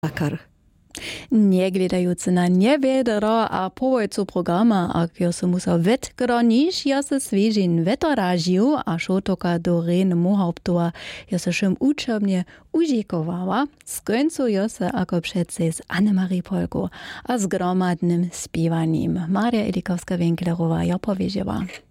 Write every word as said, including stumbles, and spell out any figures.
Akar. Nie gledający na niewiedro a powojcu programa, ak jo se musa wet groniš, jo se svežin vetoražiu a šotoka do ren muhauptua, jo se šim učebnie užikovala, skońcu jo se ako přece z Annemarie Polko a z gromadnym spiewaniem. Maria Elikowska-Winklerowa jo powieziła.